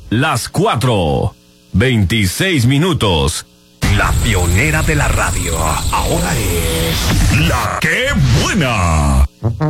las 4:26. La pionera de la radio, ahora es La Que Buena.